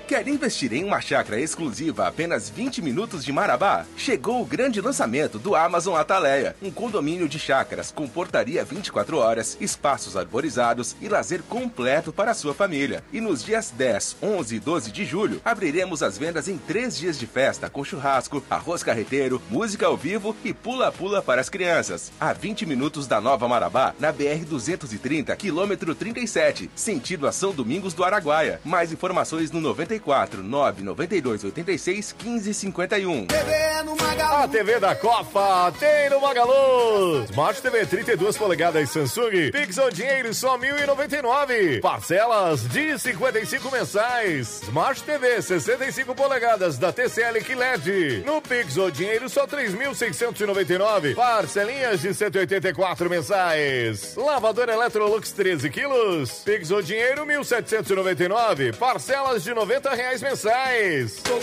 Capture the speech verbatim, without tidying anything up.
Quer investir em uma chácara exclusiva a apenas vinte minutos de Marabá? Chegou o grande lançamento do Amazon Ataleia, um condomínio de chácaras com portaria vinte e quatro horas, espaços arborizados e lazer completo para a sua família. E nos dias dez, onze e doze de julho, abriremos as vendas em três dias de festa com churrasco, arroz carreteiro, música ao vivo e pula-pula para as crianças. A vinte minutos da Nova Marabá, na B R duzentos e trinta, quilômetro trinta e sete, sentido a São Domingos do Araguaia. Mais informações no noventa e quatro, nove noventa e dois, oitenta e seis, quinze cinquenta e um. A T V da Copa tem no Magalu. Smart T V trinta e duas polegadas Samsung, Pix ou dinheiro só mil e noventa e nove. Parcelas de cinquenta e cinco mensais. Smart T V sessenta e cinco polegadas da T C L Q L E D. No Pix ou dinheiro só três mil seiscentos e noventa e nove. Parcelinhas de cento e oitenta e quatro mensais. Lavadora Electrolux treze quilos. Pix ou dinheiro mil setecentos e noventa e nove. Parcelas de noventa reais mensais.